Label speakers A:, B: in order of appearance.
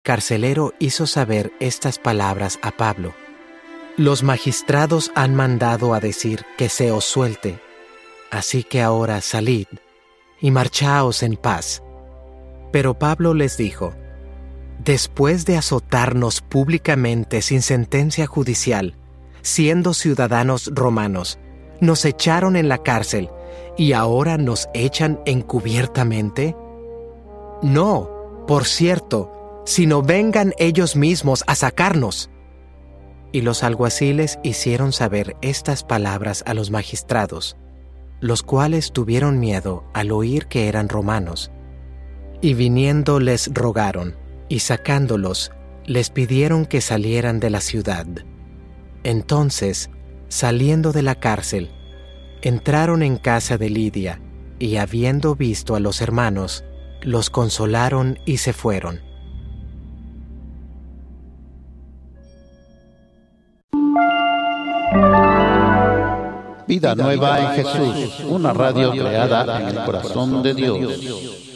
A: carcelero hizo saber estas palabras a Pablo: «Los magistrados han mandado a decir que se os suelte, así que ahora salid y marchaos en paz». Pero Pablo les dijo: «Después de azotarnos públicamente sin sentencia judicial, siendo ciudadanos romanos, nos echaron en la cárcel y ahora nos echan encubiertamente. No, por cierto, sino vengan ellos mismos a sacarnos». Y los alguaciles hicieron saber estas palabras a los magistrados, los cuales tuvieron miedo al oír que eran romanos. Y viniendo les rogaron, y sacándolos, les pidieron que salieran de la ciudad. Entonces, saliendo de la cárcel, entraron en casa de Lidia, y habiendo visto a los hermanos, los consolaron y se fueron.
B: Vida Nueva en Jesús, una radio creada en el corazón de Dios.